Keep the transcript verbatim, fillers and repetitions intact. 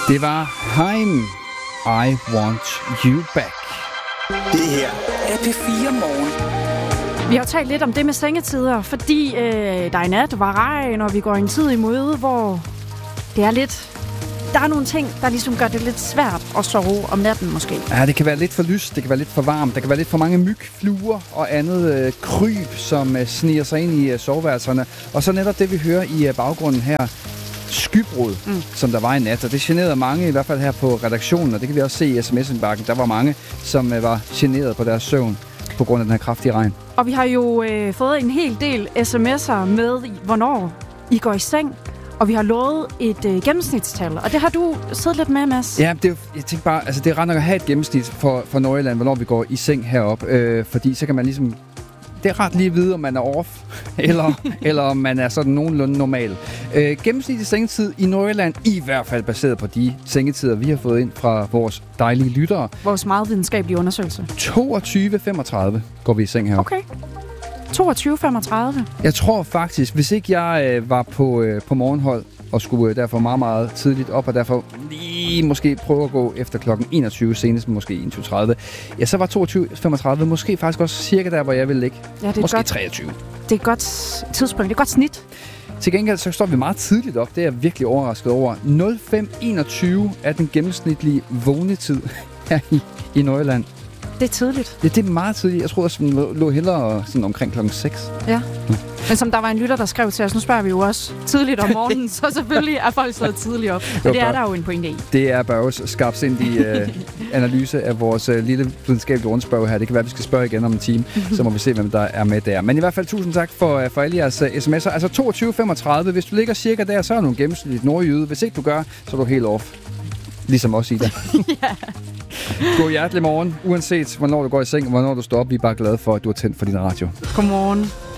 Det var Haim, I Want You Back. Det her er P fire Morgen. Vi har talt lidt om det med sengetider, fordi øh, der er nat, var regn, og vi går en tid i møde, hvor det er lidt... Der er nogle ting, der ligesom gør det lidt svært at sove om natten måske. Ja, det kan være lidt for lyst, det kan være lidt for varmt, der kan være lidt for mange myg, fluer og andet øh, kryb, som øh, sniger sig ind i øh, soveværelserne. Og så netop det, vi hører i øh, baggrunden her, skybrud, mm. som der var i nat. Og det generede mange, i hvert fald her på redaktionen, og det kan vi også se i sms-indbakken. Der var mange, som øh, var generet på deres søvn på grund af den her kraftige regn. Og vi har jo øh, fået en hel del sms'er med, hvornår I går i seng. Og vi har lovet et øh, gennemsnitstal, og det har du siddet lidt med, Mads. Ja, det er, jeg tænker bare, altså det er ret nok at have et gennemsnit for, for Nordjylland, hvornår vi går i seng heroppe, øh, fordi så kan man ligesom, det er ret lige at vide, om man er off, eller, eller om man er sådan nogenlunde normal. Øh, gennemsnitlig sengetid i Nordjylland, i hvert fald baseret på de sengetider, vi har fået ind fra vores dejlige lyttere. Vores meget videnskabelige undersøgelse. toogtyve femogtredive går vi i seng heroppe. Okay. toogtyve femogtredive. Jeg tror faktisk, hvis ikke jeg øh, var på, øh, på morgenhold, og skulle øh, derfor meget, meget tidligt op, og derfor lige måske prøve at gå efter klokken enogtyve, senest måske enogtyve tredive, ja, så var toogtyve femogtredive måske faktisk også cirka der, hvor jeg ville ligge. Ja, det er måske godt, treogtyve. Det er et godt tidspunkt, det er et godt snit. Til gengæld så står vi meget tidligt op, det er jeg virkelig overrasket over. nul fem enogtyve er den gennemsnitlige vågnetid her i, i Nordjylland. Det er tidligt. Ja, det er meget tidligt. Jeg tror, at den lå hellere sådan omkring klokken seks. Ja. Men som der var en lytter, der skrev til os, nu spørger vi jo også tidligt om morgenen, så selvfølgelig er folk så tidligt op. Og det er der jo en pointe i. Det er Børges skarpsindige uh, analyse af vores uh, lille videnskabelige rundspørg her. Det kan være, at vi skal spørge igen om en time, så må vi se, hvem der er med der. Men i hvert fald tusind tak for, uh, for alle jeres uh, sms'er. Altså toogtyve femogtredive. Hvis du ligger cirka der, så er du en gennemsnitligt nordjyde. Hvis ikke du gør, så er du helt off. Ligesom os, Ida. Ja. God hjertelig morgen, uanset hvornår du går i seng og hvornår du står op. Vi er bare glade for, at du har tændt for din radio. Godmorgen.